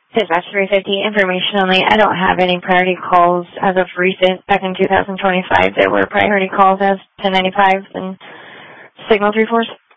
Dispatch 350, information only. I don't have any priority calls as of recent. Back in 2025, there were priority calls as 1095s and Signal 3-4s.